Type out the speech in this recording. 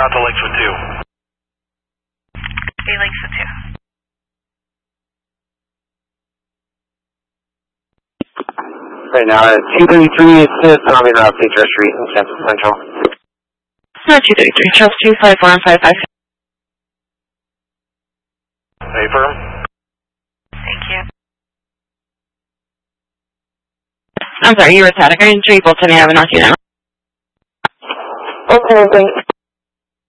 out to Lakeswood 2. Okay, Lakeswood 2. Right now, 233 is Tommy Route, Patriot Street in San Central. 233, Charles 254 and 55. Hey, firm. Thank you. I'm sorry, you were static. Are you able to me? I have not seen it. Okay, thanks.